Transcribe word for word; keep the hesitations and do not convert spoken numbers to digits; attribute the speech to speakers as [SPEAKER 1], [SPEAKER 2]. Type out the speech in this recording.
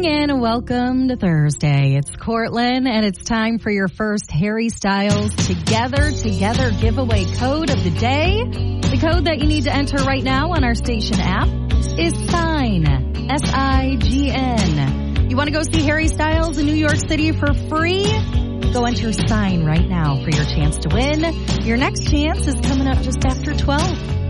[SPEAKER 1] morning and welcome to Thursday. It's Cortland and it's time for your first Harry Styles Together Together giveaway code of the day. The code that you need to enter right now on our station app is SIGN, S I G N. You want to go see Harry Styles in New York City for free? Go enter SIGN right now for your chance to win. Your next chance is coming up just after twelve.